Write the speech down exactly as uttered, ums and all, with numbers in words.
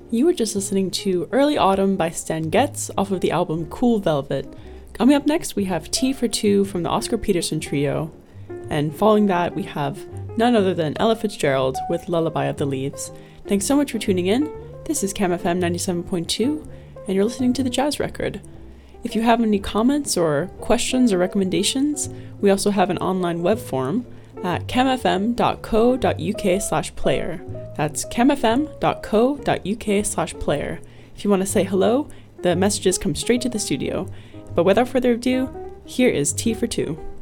You were just listening to Early Autumn by Stan Getz off of the album Cool Velvet. Coming up next, we have Tea for Two from the Oscar Peterson Trio. And following that, we have none other than Ella Fitzgerald with Lullaby of the Leaves. Thanks so much for tuning in. This is Cam F M ninety-seven point two, and you're listening to The Jazz Record. If you have any comments or questions or recommendations, we also have an online web forum at camfm.co.uk slash player. That's camfm.co.uk slash player. If you want to say hello, the messages come straight to the studio. But without further ado, here is Tea for Two.